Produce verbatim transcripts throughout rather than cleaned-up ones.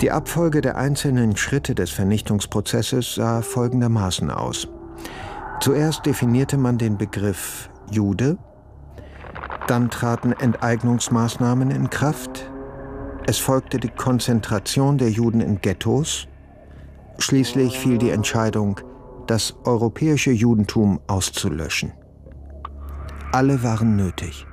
Die Abfolge der einzelnen Schritte des Vernichtungsprozesses sah folgendermaßen aus. Zuerst definierte man den Begriff Jude, dann traten Enteignungsmaßnahmen in Kraft, es folgte die Konzentration der Juden in Ghettos, schließlich fiel die Entscheidung, das europäische Judentum auszulöschen. Alle waren nötig.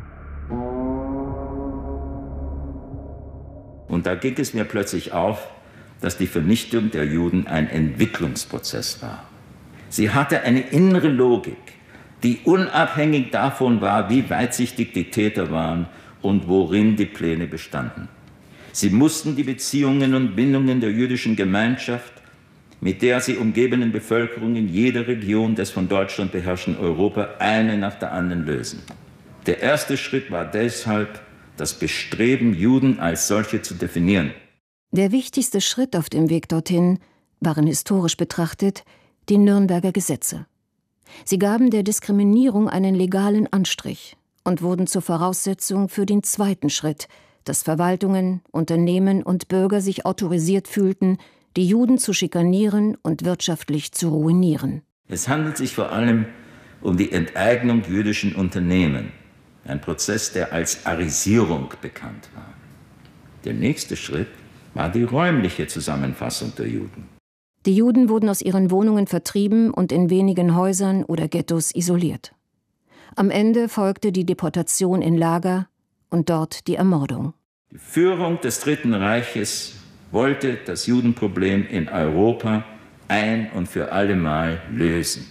Und da ging es mir plötzlich auf, dass die Vernichtung der Juden ein Entwicklungsprozess war. Sie hatte eine innere Logik, die unabhängig davon war, wie weitsichtig die Täter waren und worin die Pläne bestanden. Sie mussten die Beziehungen und Bindungen der jüdischen Gemeinschaft mit der sie umgebenen Bevölkerung in jeder Region des von Deutschland beherrschten Europa eine nach der anderen lösen. Der erste Schritt war deshalb das Bestreben, Juden als solche zu definieren. Der wichtigste Schritt auf dem Weg dorthin waren historisch betrachtet die Nürnberger Gesetze. Sie gaben der Diskriminierung einen legalen Anstrich und wurden zur Voraussetzung für den zweiten Schritt, dass Verwaltungen, Unternehmen und Bürger sich autorisiert fühlten, die Juden zu schikanieren und wirtschaftlich zu ruinieren. Es handelt sich vor allem um die Enteignung jüdischen Unternehmen, ein Prozess, der als Arisierung bekannt war. Der nächste Schritt war die räumliche Zusammenfassung der Juden. Die Juden wurden aus ihren Wohnungen vertrieben und in wenigen Häusern oder Ghettos isoliert. Am Ende folgte die Deportation in Lager und dort die Ermordung. Die Führung des Dritten Reiches wollte das Judenproblem in Europa ein und für allemal lösen.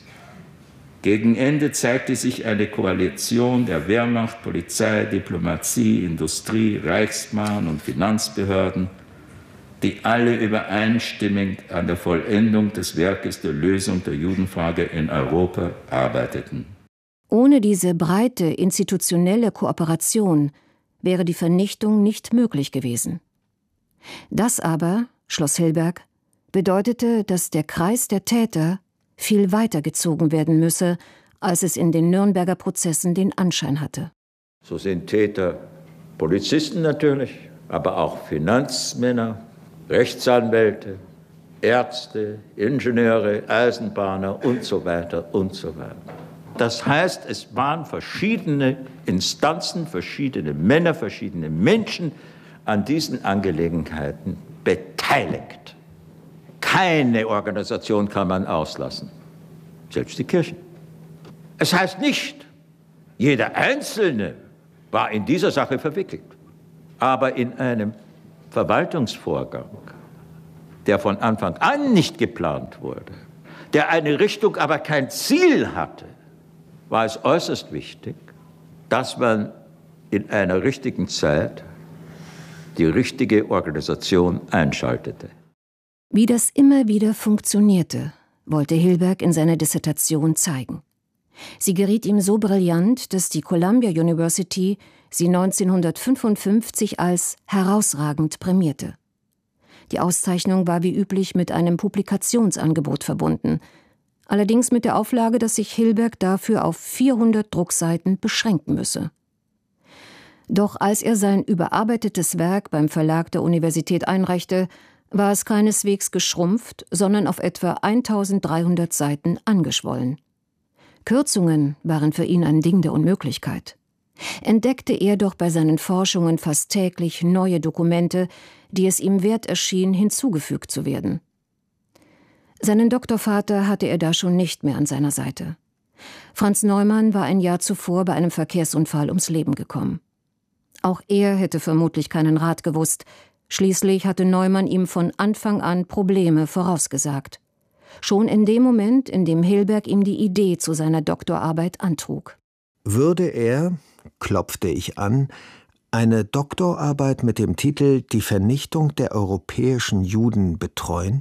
Gegen Ende zeigte sich eine Koalition der Wehrmacht, Polizei, Diplomatie, Industrie, Reichsbahn und Finanzbehörden, die alle übereinstimmend an der Vollendung des Werkes der Lösung der Judenfrage in Europa arbeiteten. Ohne diese breite institutionelle Kooperation wäre die Vernichtung nicht möglich gewesen. Das aber, schloss Hilberg, bedeutete, dass der Kreis der Täter viel weiter gezogen werden müsse, als es in den Nürnberger Prozessen den Anschein hatte. So sind Täter Polizisten natürlich, aber auch Finanzmänner, Rechtsanwälte, Ärzte, Ingenieure, Eisenbahner und so weiter und so weiter. Das heißt, es waren verschiedene Instanzen, verschiedene Männer, verschiedene Menschen an diesen Angelegenheiten beteiligt. Keine Organisation kann man auslassen, selbst die Kirchen. Es heißt nicht, jeder Einzelne war in dieser Sache verwickelt, aber in einem Verwaltungsvorgang, der von Anfang an nicht geplant wurde, der eine Richtung, aber kein Ziel hatte, war es äußerst wichtig, dass man in einer richtigen Zeit die richtige Organisation einschaltete. Wie das immer wieder funktionierte, wollte Hilberg in seiner Dissertation zeigen. Sie geriet ihm so brillant, dass die Columbia University sie neunzehnhundertfünfundfünfzig als herausragend prämierte. Die Auszeichnung war wie üblich mit einem Publikationsangebot verbunden, allerdings mit der Auflage, dass sich Hilberg dafür auf vierhundert Druckseiten beschränken müsse. Doch als er sein überarbeitetes Werk beim Verlag der Universität einreichte, war es keineswegs geschrumpft, sondern auf etwa eintausenddreihundert Seiten angeschwollen. Kürzungen waren für ihn ein Ding der Unmöglichkeit. Entdeckte er doch bei seinen Forschungen fast täglich neue Dokumente, die es ihm wert erschien, hinzugefügt zu werden. Seinen Doktorvater hatte er da schon nicht mehr an seiner Seite. Franz Neumann war ein Jahr zuvor bei einem Verkehrsunfall ums Leben gekommen. Auch er hätte vermutlich keinen Rat gewusst. Schließlich hatte Neumann ihm von Anfang an Probleme vorausgesagt. Schon in dem Moment, in dem Hilberg ihm die Idee zu seiner Doktorarbeit antrug. Würde er, klopfte ich an, eine Doktorarbeit mit dem Titel »Die Vernichtung der europäischen Juden« betreuen?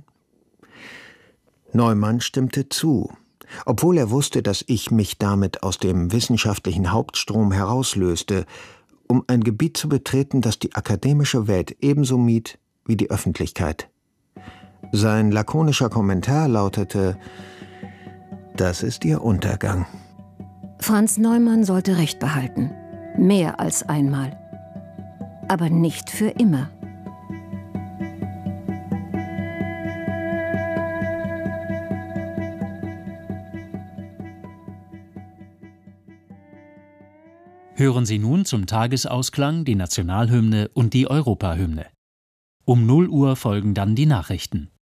Neumann stimmte zu, obwohl er wusste, dass ich mich damit aus dem wissenschaftlichen Hauptstrom herauslöste, um ein Gebiet zu betreten, das die akademische Welt ebenso mied wie die Öffentlichkeit. Sein lakonischer Kommentar lautete: »Das ist Ihr Untergang.« Franz Neumann sollte Recht behalten, mehr als einmal, aber nicht für immer. Hören Sie nun zum Tagesausklang die Nationalhymne und die Europahymne. Um null Uhr folgen dann die Nachrichten.